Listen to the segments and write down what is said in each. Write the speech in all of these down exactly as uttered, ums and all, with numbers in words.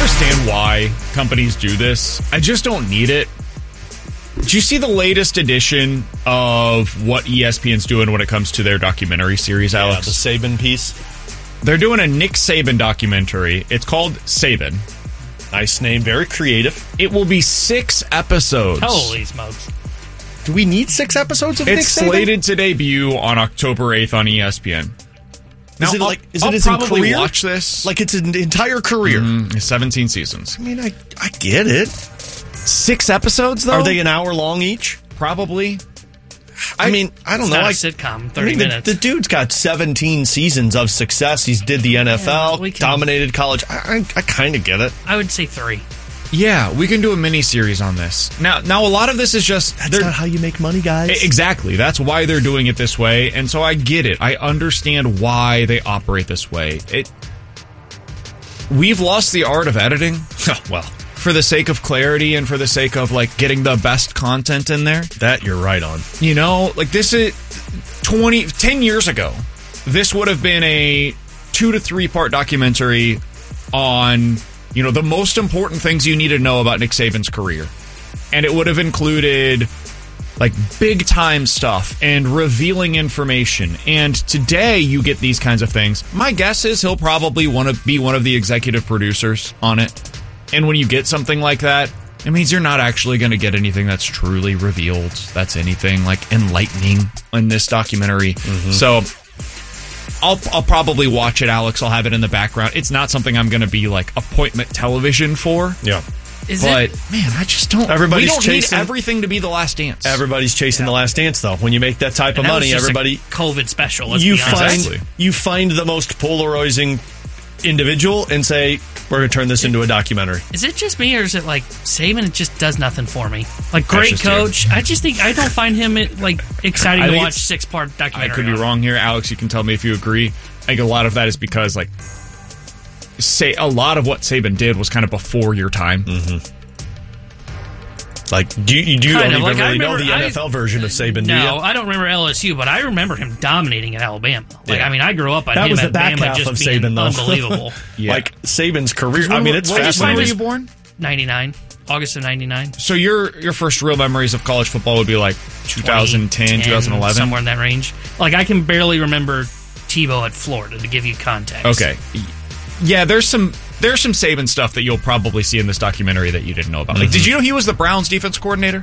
understand why companies do this. I just don't need it. Did you see the latest edition of what E S P N's doing when it comes to their documentary series, Alex? Yeah, the Saban piece. They're doing a Nick Saban documentary. It's called Saban. Nice name, very creative. It will be six episodes. Holy smokes. Do we need six episodes of It's Nick Saban? slated to debut on October eighth on E S P N. Now, Is it I'll, like is I'll it his probably career? watch this. Like it's an entire career. Mm, seventeen seasons. I mean, I I get it. Six episodes, though? Are they an hour long each? Probably. I, I mean, I don't It's know. not a I, sitcom, thirty I mean, the, minutes. the dude's got seventeen seasons of success. He's did the N F L, Yeah, we can- dominated college. I, I, I kind of get it. I would say three. Yeah, we can do a mini series on this. Now, now a lot of this is just That's not how you make money, guys. Exactly. That's why they're doing it this way, and so I get it. I understand why they operate this way. It. We've lost the art of editing. Well, for the sake of clarity and for the sake of like getting the best content in there. That you're right on. You know, like this is twenty, ten years ago. This would have been a two to three part documentary on, you know, the most important things you need to know about Nick Saban's career. And it would have included like big time stuff and revealing information. And today you get these kinds of things. My guess is he'll probably want to be one of the executive producers on it. And when you get something like that, it means you're not actually going to get anything that's truly revealed. That's anything like enlightening in this documentary. Mm-hmm. So I'll I'll probably watch it, Alex. I'll have it in the background. It's not something I'm going to be like appointment television for. Yeah. Is but it? man, I just don't. Everybody's we don't chasing need everything to be The Last Dance. Everybody's chasing Yeah. The Last Dance, though. When you make that type And of that was money, just a everybody COVID special. Let's you be honest. find Exactly. you find the most polarizing individual and say, we're going to turn this into a documentary. Is it just me, or is it like Saban just does nothing for me? Like, great just coach. I just think I don't find him like exciting I to think watch it's- six part I documentary. could be on. wrong here, Alex. You can tell me if you agree. I think a lot of that is because like, say a lot of what Saban did was kind of before your time. Mm-hmm. Like, do you, do you Kind don't of, even like, I really know remember- the N F L version of Saban, do No, you? I don't remember L S U, but I remember him dominating at Alabama. Like, Yeah. I mean, I grew up on That him was at the back Bama half just of being Saban, though. unbelievable. Yeah. Like, Saban's career, I When mean, were- it's when were fascinating. you born? ninety-nine, August of ninety-nine. So your your first real memories of college football would be like twenty ten, twenty eleven? Somewhere in that range. Like, I can barely remember Tebow at Florida, to give you context. Okay. Yeah, there's some there's some Saban stuff that you'll probably see in this documentary that you didn't know about. Like, Mm-hmm. did you know he was the Browns defense coordinator?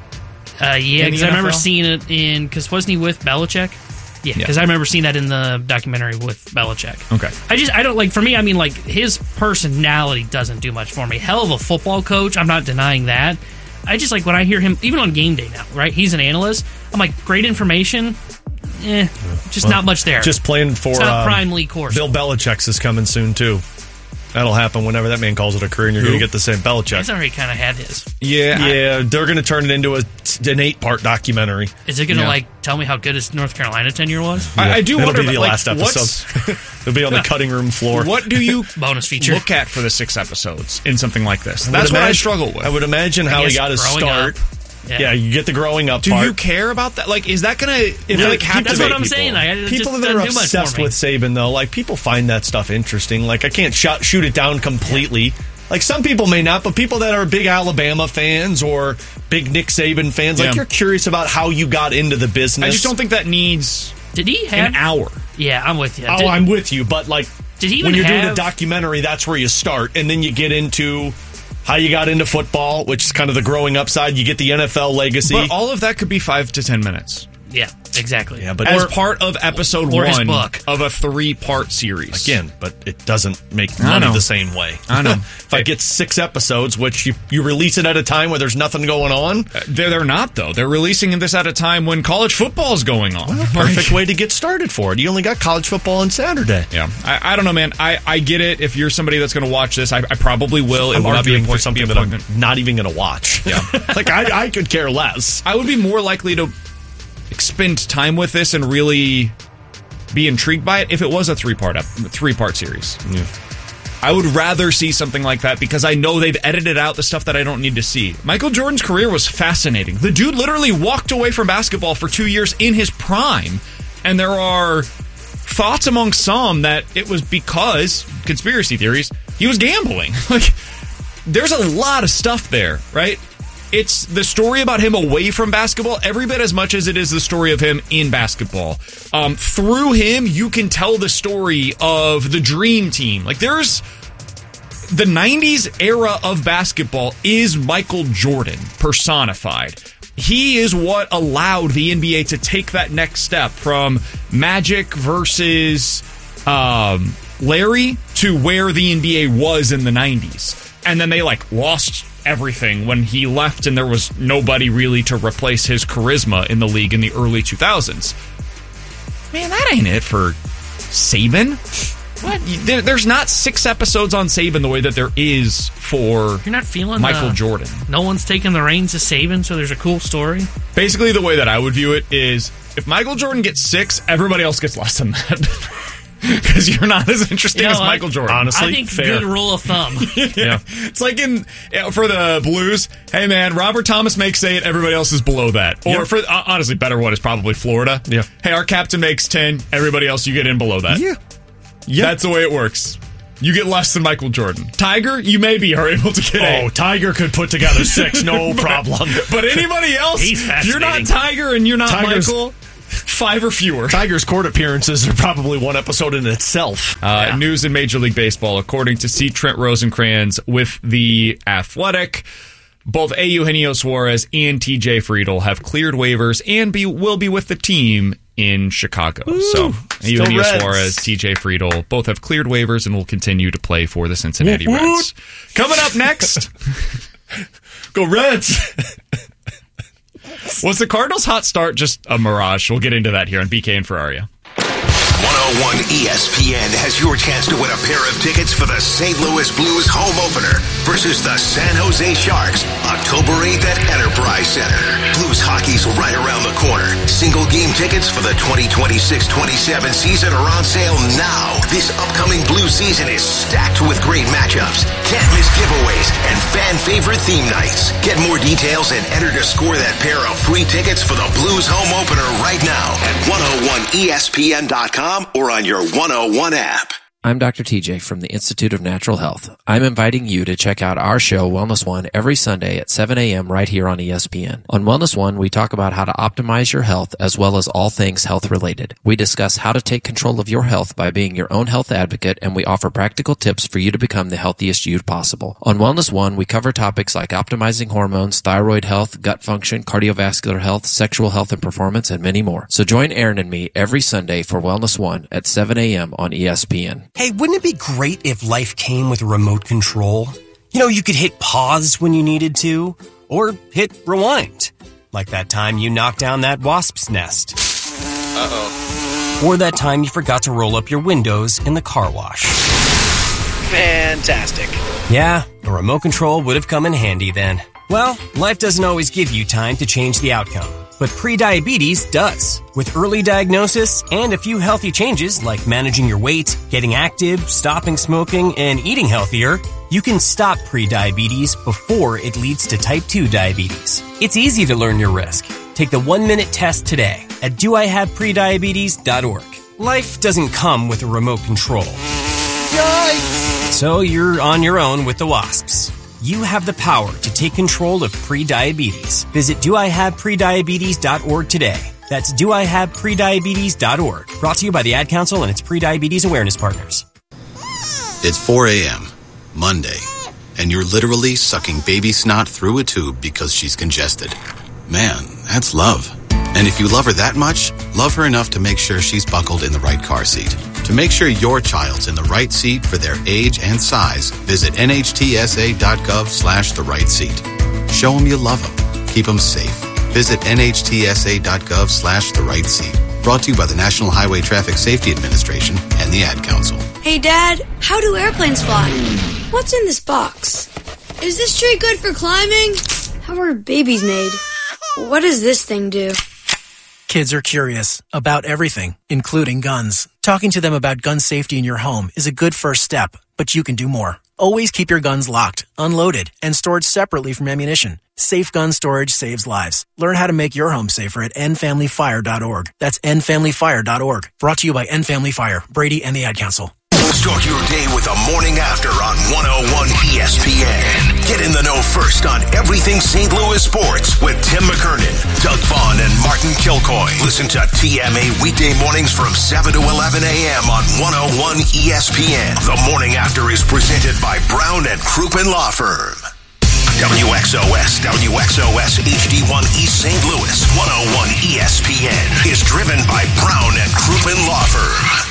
Uh, yeah, In the because I remember N F L? seeing it in, because wasn't he with Belichick? Yeah, because I remember seeing that in the documentary with Belichick. Okay. I just, I don't, like, for me, I mean, like, his personality doesn't do much for me. Hell of a football coach, I'm not denying that. I just, like, when I hear him, even on game day now, right? He's an analyst. I'm like, great information, eh, just Well, not much there. Just playing for It's not um, prime league course. Bill Belichick's is coming soon, too. That'll happen whenever that man calls it a career, and you're going to get the same Belichick. He's already kind of had his. Yeah. Yeah, they're going to turn it into a, an eight-part documentary. Is it going to, Yeah. like, tell me how good his North Carolina tenure was? I, I do It'll wonder be the about, last like, episode. what's- It'll be on the cutting room floor. What do you Bonus feature. look at for the six episodes in something like this? would That's what I imagine- struggle with. I would imagine how he guess got his growing start. up. Yeah. Yeah. you get the growing up do part. you care about that? Like, is that going to Yeah, like that's captivate what I'm people? saying. Like, it People just that are doesn't do much obsessed for me. with Saban, though, like, people find that stuff interesting. Like, I can't shot, shoot it down completely. Like, some people may not, but people that are big Alabama fans or big Nick Saban fans, like, Yeah. you're curious about how you got into the business. I just don't think that needs Did he have an hour. Yeah, I'm with you. Oh, Did- I'm with you, but, like, Did he when even you're doing a have- documentary, that's where you start. And then you get into how you got into football, which is kind of the growing up side. You get the N F L legacy. But all of that could be five to ten minutes. Yeah, exactly. Yeah, but As or- part of episode or his one book. of a three-part series. Again, but it doesn't make I money know. the same way. I know. If I get six episodes, which you, you release it at a time where there's nothing going on, Uh, They're, they're not, though. They're releasing this at a time when college football is going on. perfect way to get started for it. You only got college football on Saturday. Yeah. I, I don't know, man. I, I get it. If you're somebody that's going to watch this, I, I probably will. It I'm will not be arguing a for point- something be that I'm appointment. not even going to watch. Yeah. like, I, I could care less. I would be more likely to spend time with this and really be intrigued by it if it was a three-part ep- three-part series. Yeah. I would rather see something like that because I know they've edited out the stuff that I don't need to see. Michael Jordan's career was fascinating. The dude literally walked away from basketball for two years in his prime, and there are thoughts among some that it was because, conspiracy theories, he was gambling. Like, there's a lot of stuff there, right? It's the story about him away from basketball every bit as much as it is the story of him in basketball. Um, through him, you can tell the story of the dream team. Like, there's the nineties era of basketball is Michael Jordan personified. He is what allowed the N B A to take that next step from Magic versus um, Larry to where the N B A was in the nineties. And then they, like, lost everything when he left and there was nobody really to replace his charisma in the league in the early two thousands. Man, that ain't it for Saban. What? There, there's not six episodes on Saban the way that there is for You're not feeling Michael the, Jordan. No one's taking the reins of Saban, so there's a cool story. Basically, the way that I would view it is if Michael Jordan gets six, everybody else gets less than that. Because you're not as interesting You know as what? Michael Jordan. Honestly, I think fair. good rule of thumb. Yeah. It's like in for the Blues, hey man, Robert Thomas makes eight, everybody else is below that. Or Yep. for uh, honestly, better one is probably Florida. Yeah. Hey, our captain makes ten, everybody else you get in below that. Yeah. Yeah. That's the way it works. You get less than Michael Jordan. Tiger, you maybe are able to get Oh, eight. Tiger could put together six, no problem. But anybody else, He's if you're not fascinating. Tiger and you're not Tiger's- Michael, five or fewer. Tiger's court appearances are probably one episode in itself. Uh, Yeah. News in Major League Baseball, according to C. Trent Rosencrantz with The Athletic, both Eugenio Suarez and T J Friedel have cleared waivers and be, will be with the team in Chicago. Ooh, so still Eugenio Reds. Suarez, T J Friedel, both have cleared waivers and will continue to play for the Cincinnati Woot, woot. Reds. Coming up next, Go Reds! was the Cardinals' hot start just a mirage? We'll get into that here on B K and Ferraria. one oh one E S P N has your chance to win a pair of tickets for the Saint Louis Blues home opener versus the San Jose Sharks, October eighth at Enterprise Center. Blues hockey's right around the corner. Single game tickets for the twenty twenty-six twenty-seven season are on sale now. This upcoming Blues season is stacked with great matchups, can't miss giveaways, and fan favorite theme nights. Get more details and enter to score that pair of free tickets for the Blues home opener right now at one oh one E S P N dot com or on your one oh one app. I'm Doctor T J from the Institute of Natural Health. I'm inviting you to check out our show, Wellness One, every Sunday at seven a.m. right here on E S P N. On Wellness One, we talk about how to optimize your health as well as all things health related. We discuss how to take control of your health by being your own health advocate, and we offer practical tips for you to become the healthiest you possible. On Wellness One, we cover topics like optimizing hormones, thyroid health, gut function, cardiovascular health, sexual health and performance, and many more. So join Aaron and me every Sunday for Wellness One at seven a.m. on E S P N. Hey, wouldn't it be great if life came with a remote control? You know, you could hit pause when you needed to, or hit rewind. Like that time you knocked down that wasp's nest. Uh-oh. Or that time you forgot to roll up your windows in the car wash. Fantastic. Yeah, a remote control would have come in handy then. Well, life doesn't always give you time to change the outcome. But prediabetes does. With early diagnosis and a few healthy changes like managing your weight, getting active, stopping smoking, and eating healthier, you can stop prediabetes before it leads to type two diabetes. It's easy to learn your risk. Take the one-minute test today at do I have prediabetes dot org. Life doesn't come with a remote control. Yikes! So you're on your own with the wasps. You have the power to take control of prediabetes. Visit do I have prediabetes dot org today. That's do I have prediabetes dot org. Brought to you by the Ad Council and its prediabetes awareness partners. It's four a.m., Monday, and you're literally sucking baby snot through a tube because she's congested. Man, that's love. And if you love her that much, love her enough to make sure she's buckled in the right car seat. To make sure your child's in the right seat for their age and size, visit N H T S A dot gov slash the right seat. Show them you love them. Keep them safe. Visit N H T S A dot gov slash the right seat. Brought to you by the National Highway Traffic Safety Administration and the Ad Council. Hey, Dad, how do airplanes fly? What's in this box? Is this tree good for climbing? How are babies made? What does this thing do? Kids are curious about everything, including guns. Talking to them about gun safety in your home is a good first step, but you can do more. Always keep your guns locked, unloaded, and stored separately from ammunition. Safe gun storage saves lives. Learn how to make your home safer at end family fire dot org. That's end family fire dot org. Brought to you by End Family Fire, Brady, and the Ad Council. Start your day with the morning after on one oh one E S P N. Get in the know first on everything Saint Louis sports with Tim McKernan, Doug Vaughn, and Martin Kilcoy. Listen to T M A weekday mornings from seven to eleven a.m. on one oh one E S P N. The morning after is presented by Brown and Crouppen Law Firm. W X O S, W X O S H D one East Saint Louis, one oh one E S P N is driven by Brown and Crouppen Law Firm.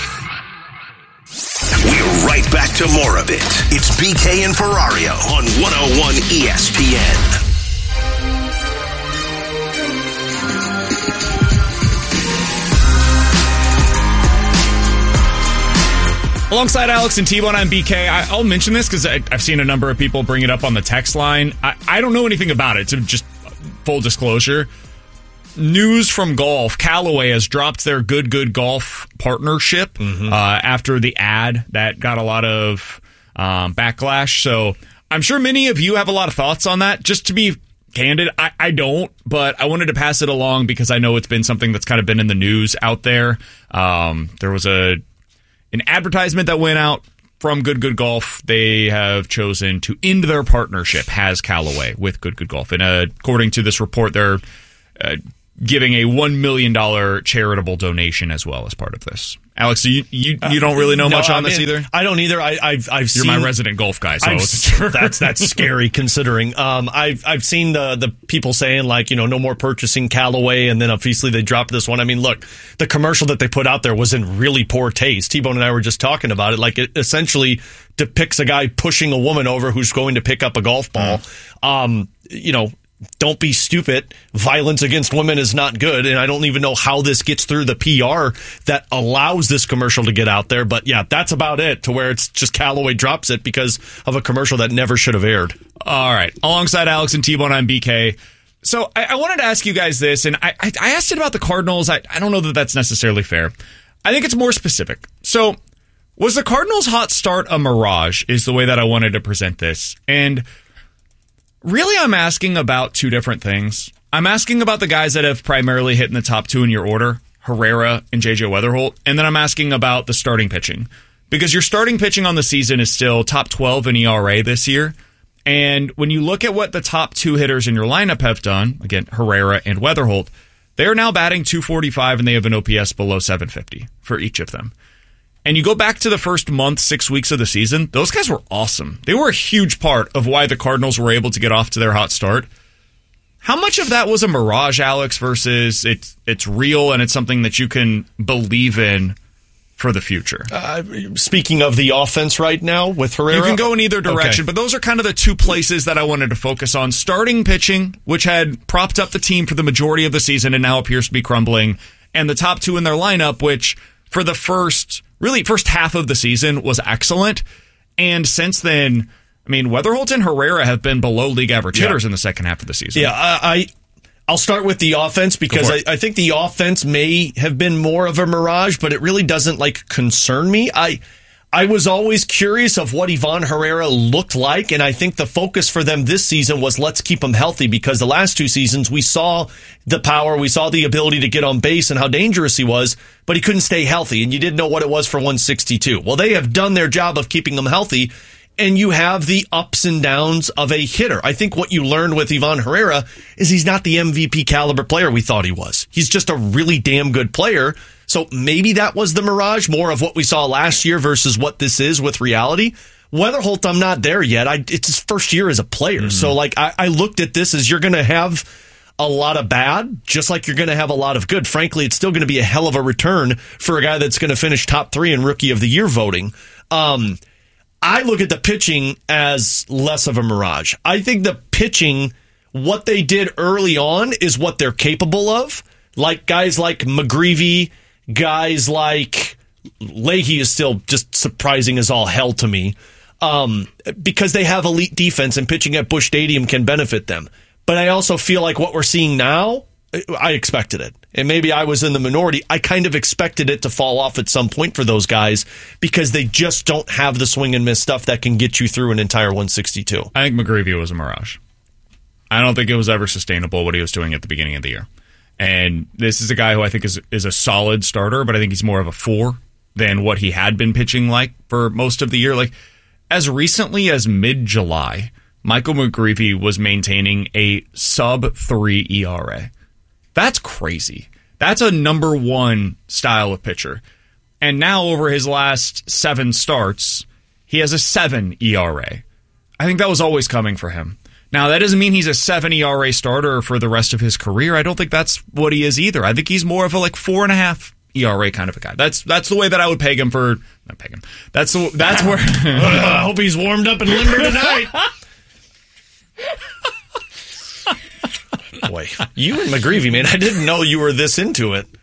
We're right back to more of it. It's B K and Ferrario on one oh one E S P N. Alongside Alex and T-Bone, I'm B K. I, I'll mention this because I've seen a number of people bring it up on the text line. I, I don't know anything about it, so just full disclosure. News from golf. Callaway has dropped their Good Good Golf partnership mm-hmm. uh, after the ad that got a lot of um, backlash. So I'm sure many of you have a lot of thoughts on that. Just to be candid, I, I don't, but I wanted to pass it along because I know it's been something that's kind of been in the news out there. Um, there was a an advertisement that went out from Good Good Golf. They have chosen to end their partnership, has Callaway, with Good Good Golf. And uh, according to this report, they're uh, giving a one million dollars charitable donation as well as part of this. Alex, you you, you don't really know uh, much no, on I this mean, either? I don't either. I, I've I've You're seen, my resident golf guy, so I've, that's that's scary considering. Um, I've I've seen the the people saying like you know no more purchasing Callaway, and then obviously they dropped this one. I mean, look, the commercial that they put out there was in really poor taste. T-Bone and I were just talking about it. Like it essentially depicts a guy pushing a woman over who's going to pick up a golf ball. Mm. Um, you know. Don't be stupid. Violence against women is not good. And I don't even know how this gets through the P R that allows this commercial to get out there. But yeah, that's about it, to where it's just Callaway drops it because of a commercial that never should have aired. All right. Alongside Alex and T-Bone, I'm B K. So I, I wanted to ask you guys this, and I, I, I asked it about the Cardinals. I, I don't know that that's necessarily fair. I think it's more specific. So was the Cardinals' hot start a mirage is the way that I wanted to present this. And really, I'm asking about two different things. I'm asking about the guys that have primarily hit in the top two in your order, Herrera and J J Weatherholt, and then I'm asking about the starting pitching. Because your starting pitching on the season is still top twelve in E R A this year, and when you look at what the top two hitters in your lineup have done, again, Herrera and Weatherholt, they are now batting two forty-five and they have an O P S below seven fifty for each of them. And you go back to the first month, six weeks of the season, those guys were awesome. They were a huge part of why the Cardinals were able to get off to their hot start. How much of that was a mirage, Alex, versus it's it's real and it's something that you can believe in for the future? Uh, speaking of the offense right now with Herrera? You can go in either direction, okay. But those are kind of the two places that I wanted to focus on. Starting pitching, which had propped up the team for the majority of the season and now appears to be crumbling, and the top two in their lineup, which for the first... really, first half of the season was excellent. And since then, I mean, Weatherholt and Herrera have been below league average yeah. hitters in the second half of the season. Yeah, I, I, I'll start with the offense because I, I think the offense may have been more of a mirage, but it really doesn't, like, concern me. I I was always curious of what Ivan Herrera looked like, and I think the focus for them this season was let's keep him healthy, because the last two seasons we saw the power, we saw the ability to get on base and how dangerous he was, but he couldn't stay healthy, and you didn't know what it was for one sixty-two. Well, they have done their job of keeping him healthy, and you have the ups and downs of a hitter. I think what you learned with Ivan Herrera is he's not the M V P caliber player we thought he was. He's just a really damn good player. So maybe that was the mirage, more of what we saw last year versus what this is with reality. Weatherholt, I'm not there yet. I, it's his first year as a player. Mm-hmm. So like I, I looked at this as you're going to have a lot of bad, just like you're going to have a lot of good. Frankly, it's still going to be a hell of a return for a guy that's going to finish top three in Rookie of the Year voting. Um, I look at the pitching as less of a mirage. I think the pitching, what they did early on is what they're capable of. Like guys like McGreevy, guys like Leahy is still just surprising as all hell to me, um, because they have elite defense and pitching at Busch Stadium can benefit them. But I also feel like what we're seeing now, I expected it. and maybe I was in the minority, I kind of expected it to fall off at some point for those guys because they just don't have the swing and miss stuff that can get you through an entire one sixty-two. I think McGreevy was a mirage. I don't think it was ever sustainable what he was doing at the beginning of the year. And this is a guy who I think is is a solid starter, but I think he's more of a four than what he had been pitching like for most of the year. Like, as recently as mid-July, Michael McGreevy was maintaining a sub three E R A. That's crazy. That's a number one style of pitcher. And now over his last seven starts, he has a seven E R A. I think that was always coming for him. Now, that doesn't mean he's a seven E R A starter for the rest of his career. I don't think that's what he is either. I think he's more of a like four and a half E R A kind of a guy. That's that's the way that I would peg him for. Not peg him. That's the, that's where. I hope he's warmed up and limber tonight. Boy, you and McGreevy, man, I didn't know you were this into it.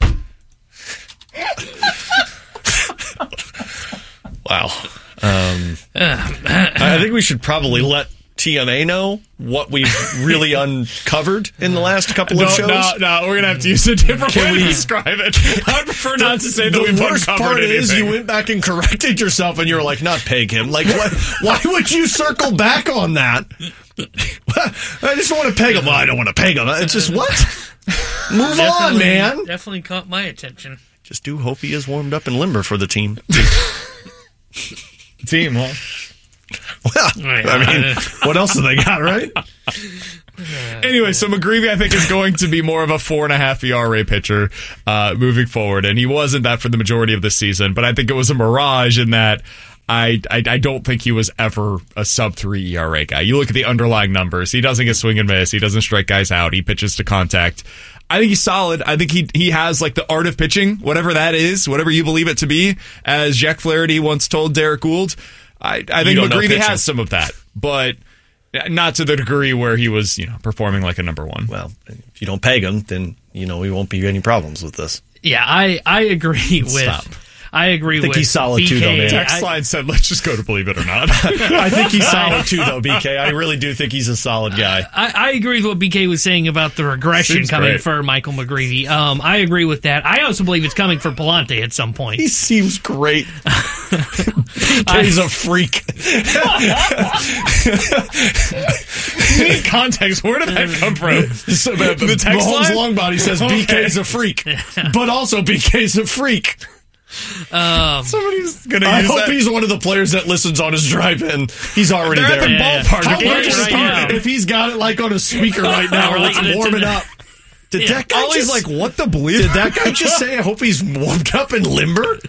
Wow. Um, I think we should probably let T M A know what we've really uncovered in the last couple of no, shows. No, no, we're going to have to use a different Can way we, to describe it. I prefer not to say that the we've worst uncovered part anything. is you went back and corrected yourself and you were like, not peg him. Like, what, why would you circle back on that? I just want to peg him. Well, I don't want to peg him. It's just, what? Move definitely, on, man. Definitely caught my attention. Just do hope he is warmed up and limber for the team. Team, huh? Well, I mean, what else have they got, right? Anyway, so McGreevy, I think, is going to be more of a four and a half E R A pitcher uh, moving forward, and he wasn't that for the majority of the season. But I think it was a mirage in that I, I I don't think he was ever a sub three E R A guy. You look at the underlying numbers; he doesn't get swing and miss, he doesn't strike guys out, he pitches to contact. I think he's solid. I think he he has like the art of pitching, whatever that is, whatever you believe it to be. As Jack Flaherty once told Derek Gould, I, I think McGreevy has some of that, but not to the degree where he was, you know, performing like a number one. Well, if you don't peg him, then, you know, we won't be any problems with this. Yeah, I, I agree with... Stop. I agree I think with he's solid B K. too, though, man. Text line said, let's just go to Believe It or Not. I think he's solid too, though, B K. I really do think he's a solid guy. I, I agree with what B K was saying about the regression Seems coming great. for Michael McGreevy. Um, I agree with that. I also believe it's coming for Palante at some point. He seems great. He's a freak. You need context. Where did that come from? So, uh, The text Mahomes line? Longbody says Okay. B K's a freak, but also B K's a freak. Um, Somebody's going to I use hope that. he's one of the players that listens on his drive-in. He's already They're at there. the Yeah, ballpark. How The game much just right started. now. if he's got it like on a speaker right now, Right, let's it's warm in it the- up. Did Yeah. that guy Ollie's just, like, what the bleep? Did that guy just say, I hope he's warmed up and limber?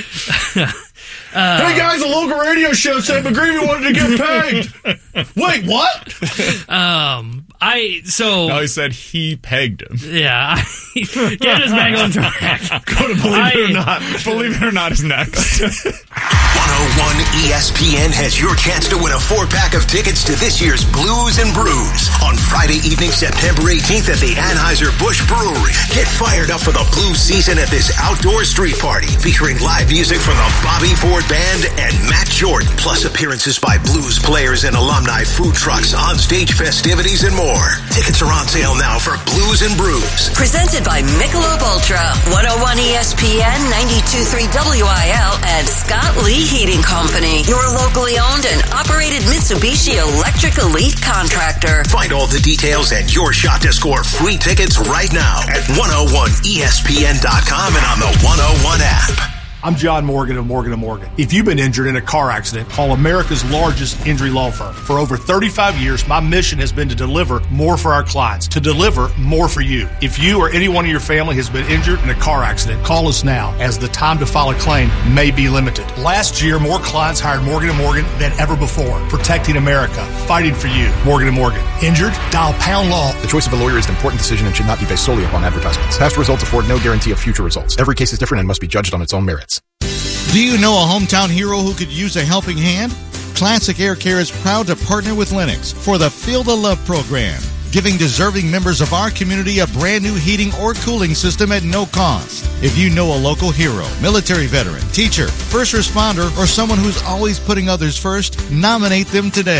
Uh, hey guys, a local radio show said McGreevy wanted to get pegged. Wait, what? um, I so No, he said he pegged him. yeah. I, get us back on track. Go to Believe I- It or Not. Believe It or Not is next. one oh one E S P N has your chance to win a four-pack of tickets to this year's Blues and Brews on Friday evening, September eighteenth at the Anheuser-Busch Brewery. Get fired up for the blues season at this outdoor street party featuring live music from the Bobby Ford Band and Matt Jordan, plus appearances by blues players and alumni, food trucks, on-stage festivities, and more. Tickets are on sale now for Blues and Brews. Presented by Michelob Ultra, one oh one E S P N, ninety-two point three W I L, and Scott Lee Heating Company, your locally owned and operated Mitsubishi Electric Elite contractor. Find all the details and your shot to score free tickets right now at one oh one E S P N dot com and on the one oh one app. I'm John Morgan of Morgan and Morgan. If you've been injured in a car accident, call America's largest injury law firm. For over thirty-five years, my mission has been to deliver more for our clients, to deliver more for you. If you or anyone in your family has been injured in a car accident, call us now, as the time to file a claim may be limited. Last year, more clients hired Morgan and Morgan than ever before, protecting America, fighting for you. Morgan and Morgan. Injured? Dial pound law. The choice of a lawyer is an important decision and should not be based solely upon advertisements. Past results afford no guarantee of future results. Every case is different and must be judged on its own merits. Do you know a hometown hero who could use a helping hand? Classic Air Care is proud to partner with Lennox for the Feel the Love program, giving deserving members of our community a brand new heating or cooling system at no cost. If you know a local hero, military veteran, teacher, first responder, or someone who's always putting others first, nominate them today.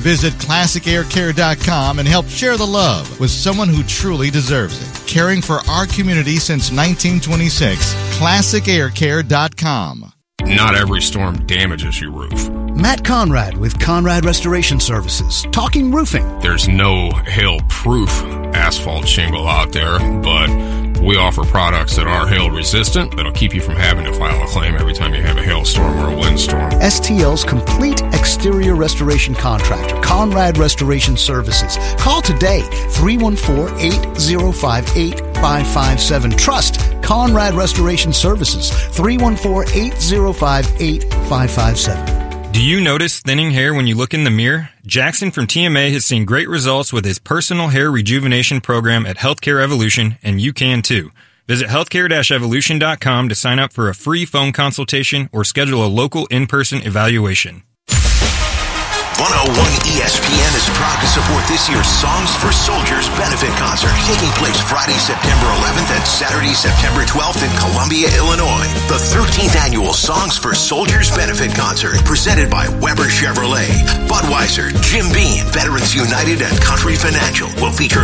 Visit classic air care dot com and help share the love with someone who truly deserves it. Caring for our community since nineteen twenty-six. classic air care dot com. Not every storm damages your roof. Matt Conrad with Conrad Restoration Services. Talking roofing. There's no hail-proof asphalt shingle out there, but we offer products that are hail-resistant that'll keep you from having to file a claim every time you have a hailstorm or a windstorm. S T L's complete exterior restoration contractor, Conrad Restoration Services. Call today, three one four, eight zero five, eight five five seven. Trust Conrad Restoration Services, three one four, eight zero five, eight five five seven. Do you notice thinning hair when you look in the mirror? Jackson from T M A has seen great results with his personal hair rejuvenation program at Healthcare Evolution, and you can too. Visit healthcare evolution dot com to sign up for a free phone consultation or schedule a local in-person evaluation. one oh one E S P N is proud to support this year's Songs for Soldiers benefit concert, taking place Friday, September eleventh and Saturday, September twelfth in Columbia, Illinois. The thirteenth annual Songs for Soldiers benefit concert, presented by Weber Chevrolet, Budweiser, Jim Beam, Veterans United, and Country Financial, will feature